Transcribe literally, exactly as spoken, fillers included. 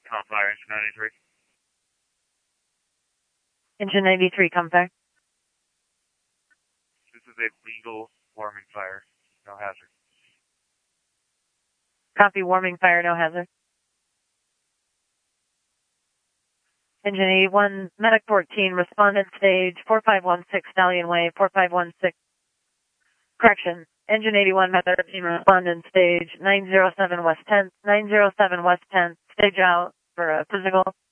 Com fire, engine ninety-three. Engine ninety-three, com fire. This is a legal warming fire, no hazard. Copy, warming fire, no hazard. Engine eighty-one, Medic fourteen, respondent stage four five one six Stallion Way, four five one six. Correction. Engine eighty-one, Medic thirteen, respondent stage nine zero seven West tenth, nine zero seven West tenth, stage out for a physical.